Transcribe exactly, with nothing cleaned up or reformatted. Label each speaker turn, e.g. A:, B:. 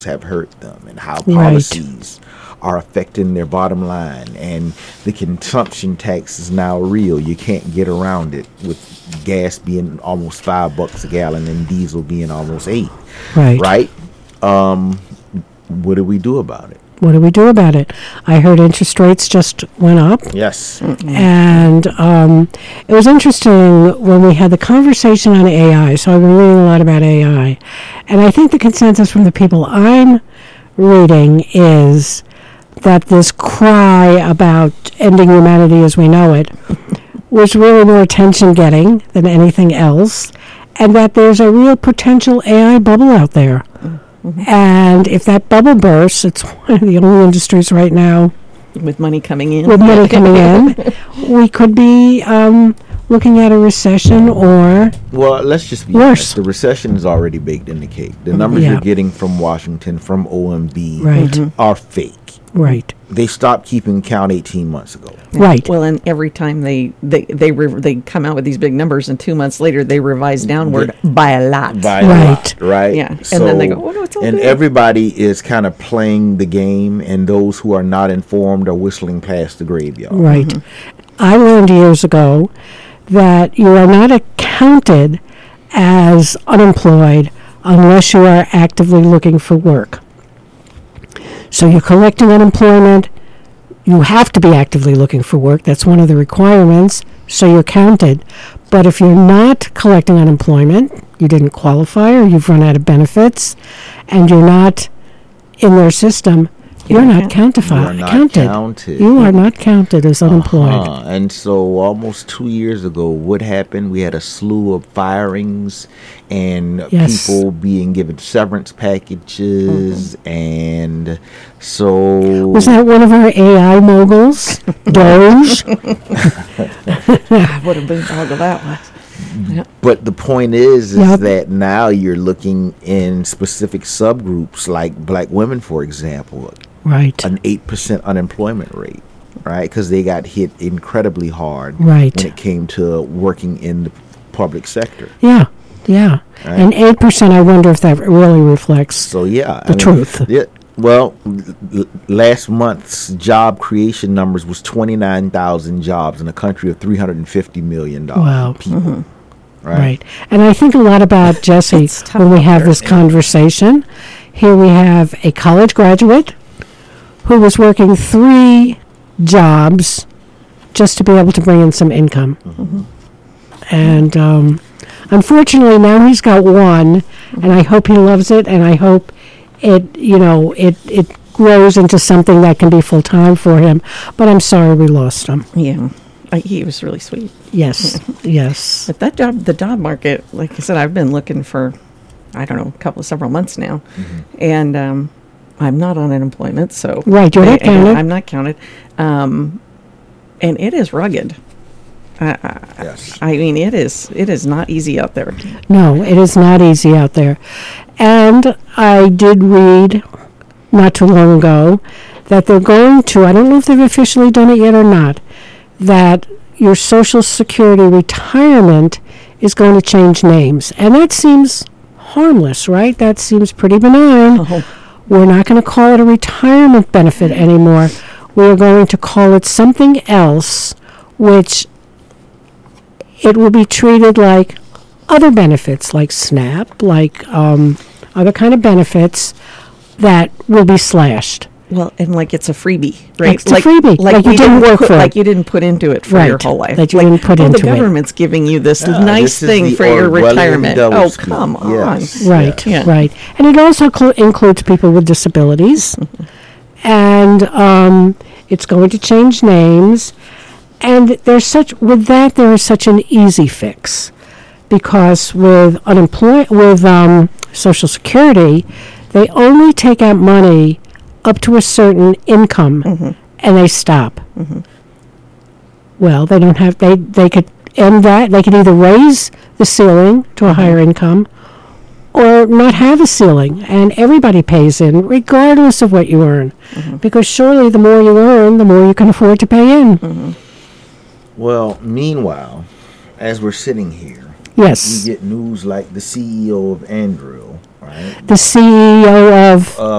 A: have hurt them and how
B: Right.
A: policies are affecting their bottom line, and the consumption tax is now real. You can't get around it, with gas being almost five bucks a gallon and diesel being almost eight.
B: Right.
A: Right? Um, what do we do about it?
B: What do we do about it? I heard interest rates just went up.
A: Yes.
B: And um, it was interesting when we had the conversation on A I. So I've been reading a lot about A I. And I think the consensus from the people I'm reading is that this cry about ending humanity as we know it was really more attention getting than anything else. And that there's a real potential A I bubble out there. Mm-hmm. And if that bubble bursts, it's one of the only industries right now
C: with money coming in.
B: With money coming in, we could be um, looking at a recession or
A: Well, let's just be
B: worse.
A: honest. The recession is already baked in the cake. The numbers
B: Yeah.
A: you're getting from Washington, from O M B,
B: Right. Mhm.
A: are fake.
B: Right.
A: They stopped keeping count eighteen months ago.
B: Right.
C: Well, and every time they they they re- they come out with these big numbers, and two months later they revise downward by a lot.
A: By
B: Right.
A: a lot, right?
C: Yeah. And then they go, "Oh, no, it's all
A: and
C: good."
A: everybody is kind of playing the game, and those who are not informed are whistling past the graveyard.
B: Right. I learned years ago that you are not accounted as unemployed unless you are actively looking for work. So you're collecting unemployment. You have to be actively looking for work. That's one of the requirements. So you're counted. But if you're not collecting unemployment, you didn't qualify or you've run out of benefits, and you're not in their system, you're not countified.
A: You are not
B: counted.
A: counted.
B: You are not counted as unemployed.
A: Uh-huh. And so almost two years ago, what happened? We had a slew of firings and
B: Yes.
A: people being given severance packages. And so...
B: Was that one of our A I moguls? Doge?
C: What a boondoggle that was. Yep.
A: But the point is, is
B: Yep.
A: that now you're looking in specific subgroups like black women, for example,
B: Right.
A: an eight percent unemployment rate, right? Because they got hit incredibly hard
B: Right.
A: when it came to working in the public sector.
B: Yeah. Yeah.
A: Right.
B: And eight percent, I wonder if that really reflects.
A: So, yeah.
B: The truth.
A: Yeah. Well, l- l- last month's job creation numbers was twenty-nine thousand jobs in a country of three hundred fifty million dollars
B: Wow.
A: people. Right.
B: Right. And I think a lot about Jesse
C: It's tough
B: when we
C: out
B: have
C: there.
B: this conversation. Here we have a college graduate who was working three jobs just to be able to bring in some income.
A: Mm-hmm.
B: And um, unfortunately, now he's got one, and I hope he loves it, and I hope it, you know, it, it grows into something that can be full time for him. But I'm sorry we lost him.
C: Yeah. Uh, he was really sweet.
B: Yes, yes.
C: But that job, the job market, like I said, I've been looking for, I don't know, a couple of several months now, and um, I'm not on unemployment, so
B: Right, you're not
C: I- I-
B: counted.
C: I'm not counted, um, and it is rugged. Uh,
A: Yes.
C: I mean, it is it is not easy out there.
B: No, it is not easy out there. And I did read not too long ago that they're going to, I don't know if they've officially done it yet or not, that your Social Security retirement is going to change names. And that seems harmless, right? That seems pretty benign.
C: Oh.
B: We're not going to call it a retirement benefit anymore. We're going to call it something else, which it will be treated like other benefits, like SNAP, like um, other kind of benefits that will be slashed.
C: Well, and like it's a freebie, right?
B: It's a freebie, like you didn't work
C: put,
B: for it.
C: like you didn't put into it for your
B: Right,
C: whole life.
B: that you
C: like,
B: didn't put
C: oh,
B: into
C: the
B: it.
C: government's giving you this
A: Ah,
C: nice
A: this is
C: thing
A: the
C: for your
A: Orwellian
C: retirement.
A: double
C: Oh,
A: speak.
C: come on.
A: Yes.
B: Right,
C: Yeah.
B: right. And it also cl- includes people with disabilities. and um, it's going to change names. And there's such, with that, there is such an easy fix. Because with unemploy- with um, Social Security, they only take out money up to a certain income, and they stop. Well, they don't have. They they could end that. They could either raise the ceiling to a higher income, or not have a ceiling, and everybody pays in, regardless of what you earn, because surely the more you earn, the more you can afford to pay in.
A: Well, meanwhile, as we're sitting here,
B: Yes.
A: we get news like the C E O of Andrew, right?
B: the C E O of